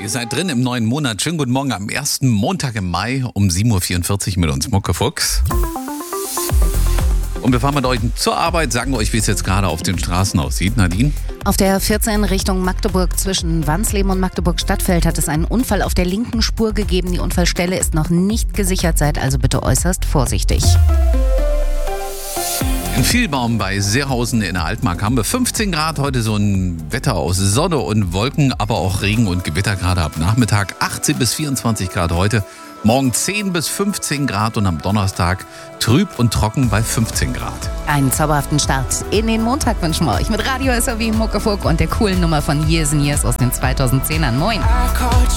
Ihr seid drin im neuen Monat. Schönen guten Morgen am ersten Montag im Mai um 7.44 Uhr mit uns Muckefuchs. Und wir fahren mit euch zur Arbeit, sagen euch, wie es jetzt gerade auf den Straßen aussieht. Nadine? Auf der 14 Richtung Magdeburg zwischen Wansleben und Magdeburg-Stadtfeld hat es einen Unfall auf der linken Spur gegeben. Die Unfallstelle ist noch nicht gesichert, seid also bitte äußerst vorsichtig. In Vielbaum bei Seehausen in der Altmark haben wir 15 Grad. Heute so ein Wetter aus Sonne und Wolken, aber auch Regen und Gewitter gerade ab Nachmittag. 18 bis 24 Grad heute. Morgen 10 bis 15 Grad und am Donnerstag trüb und trocken bei 15 Grad. Einen zauberhaften Start in den Montag wünschen wir euch mit Radio SOW Muckefuck und der coolen Nummer von Years and Years aus den 2010ern. Moin!